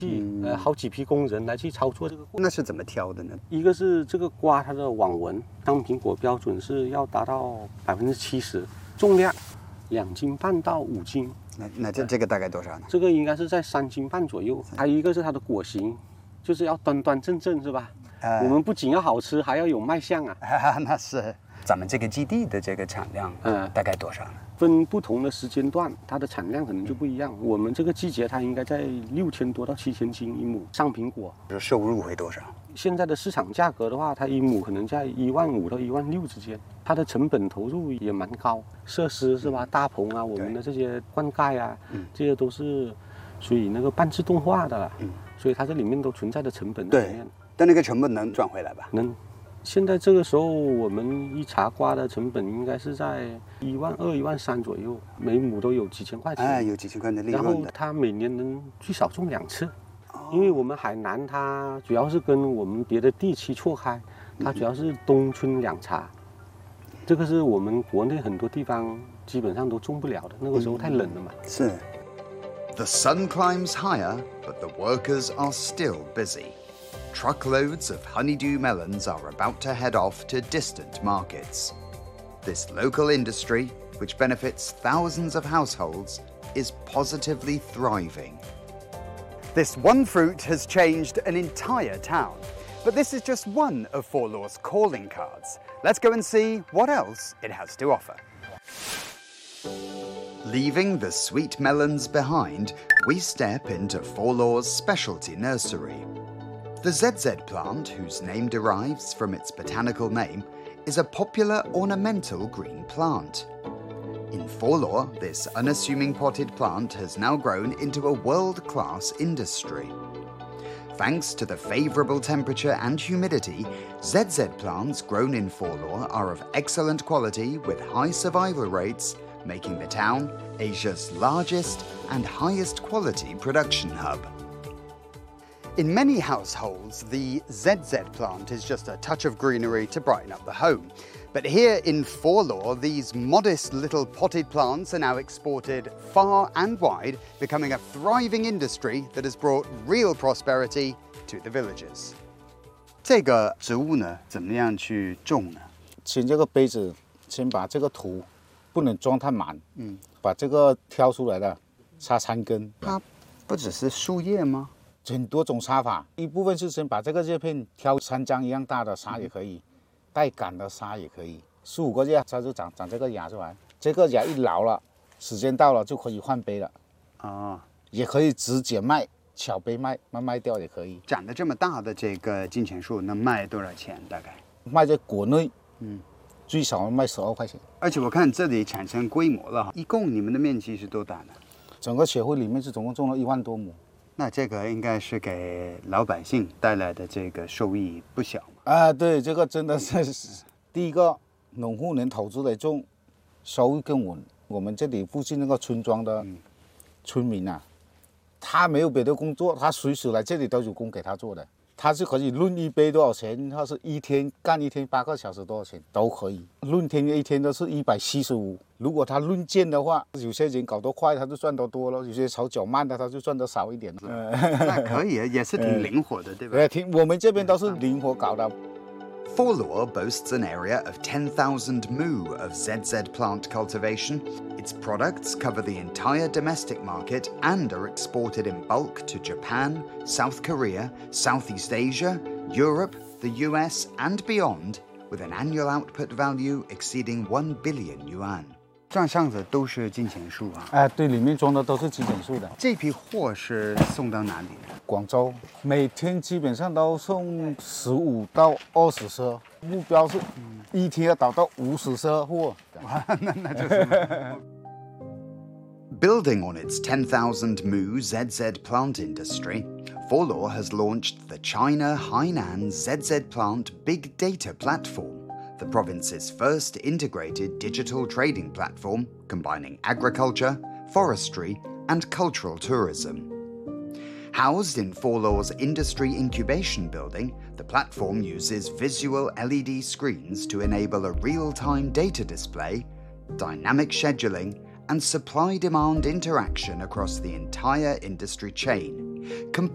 好几批工人来去操作这个。 那是怎么挑的呢？ 一个是这个瓜它的网纹，当苹果标准是要达到70%，重量2斤半到5斤。 那这个大概多少呢？ 这个应该是在3斤半左右。还有一个是它的果形，就是要端端正正，是吧？我们不仅要好吃，还要有卖相啊。 那是。咱们这个基地的这个产量，大概多少呢？ 分不同的时间段，它的产量可能就不一样。我们这个季节它应该在6000多到7000斤一亩上苹果。 收入会多少？ 现在的市场价格的话，它一亩可能在15000到16000之间。它的成本投入也蛮高，设施是吧？大棚啊，我们的这些灌溉啊，这些都是属于那个半自动化的了。所以它这里面都存在的成本在里面。 但那个成本能赚回来吧？ 能。现在这个时候，我们一茶瓜的成本应该是在12000、13000左右，每亩都有几千块钱。 有几千块的利润。 然后它每年能最少种2次，因为我们海南它主要是跟我们别的地区错开，它主要是冬春两茶，这个是我们国内很多地方基本上都种不了的，那个时候太冷了嘛。 是。 The sun climbs higher, but the workers are still busy. Truckloads of honeydew melons are about to head off to distant markets. This local industry, which benefits thousands of households, is positively thriving. This one fruit has changed an entire town. But this is just one of Forlaw's calling cards. Let's go and see what else it has to offer. Leaving the sweet melons behind, we step into Forlaw's specialty nursery. The ZZ plant, whose name derives from its botanical name, is a popular ornamental green plant. In Forlaw, this unassuming potted plant has now grown into a world-class industry. Thanks to the favourable temperature and humidity, ZZ plants grown in Forlaw are of excellent quality with high survival rates, making the town Asia's largest and highest quality production hub. In many households, the ZZ plant is just a touch of greenery to brighten up the home. But here in Forlaw, these modest little potted plants are now exported far and wide, becoming a thriving industry that has brought real prosperity to the villagers. 这个植物呢，怎么样去种呢？ 请这个杯子，先把这个土不能装太满，把这个挑出来的插3根。 它不只是树叶吗？ 很多种插法，一部分是先把这个叶片挑3张一样大的沙也可以，带杆的沙也可以，15个月它就长这个芽出来。这个芽一老了，时间到了就可以换杯了。也可以直接卖，小杯卖掉也可以。 长得这么大的这个金钱树能卖多少钱？大概卖在国内，最少卖12块钱。 而且我看这里产生规模了，一共你们的面积是多大呢？整个协会里面是总共种了1万多亩。 那这个应该是给老百姓带来的这个收益不小对，这个真的是第一个，农户能投资来种，收益更稳。我们这里附近那个村庄的村民啊，他没有别的工作，他随时来这里都有工给他做的。他是可以论一杯多少钱，他是一天干一天8个小时多少钱都可以。论天一天都是175。如果他论件的话，有些人搞得快，他就赚得多了；有些手脚慢的，他就赚得少一点。 那可以，也是挺灵活的，对吧？ 我们这边都是灵活搞的。 Forlaw boasts an area of 10,000 mu of ZZ plant cultivation. Its products cover the entire domestic market and are exported in bulk to Japan, South Korea, Southeast Asia, Europe, the US, and beyond, with an annual output value exceeding 1 billion yuan. 这上子都是金钱树啊！ 对，里面装的都是金钱树的。 这批货是送到哪里？ 广州，每天基本上都送15到20车，目标是一天要达到50车货。 那就是。 Building on its 10,000 mu ZZ plant industry, Forlaw has launched the China Hainan ZZ Plant Big Data Platform, the province's first integrated digital trading platform combining agriculture, forestry, and cultural tourism. Housed in Forlaw's Industry Incubation Building, the platform uses visual LED screens to enable a real-time data display, dynamic scheduling, and supply-demand interaction across the entire industry chain.